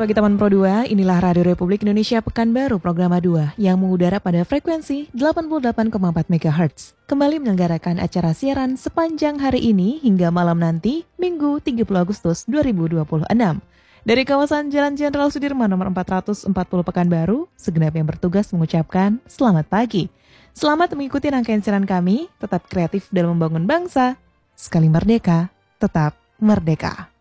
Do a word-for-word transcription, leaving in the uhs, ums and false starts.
pagi teman Pro dua, inilah Radio Republik Indonesia Pekanbaru Program dua yang mengudara pada frekuensi delapan puluh delapan koma empat megahertz. Kembali menyelenggarakan acara siaran sepanjang hari ini hingga malam nanti, Minggu tiga puluh Agustus dua ribu dua puluh enam. Dari kawasan Jalan Jenderal Sudirman nomor empat ratus empat puluh Pekanbaru, segenap yang bertugas mengucapkan selamat pagi. Selamat mengikuti rangkaian siaran kami, tetap kreatif dalam membangun bangsa. Sekali merdeka, tetap merdeka.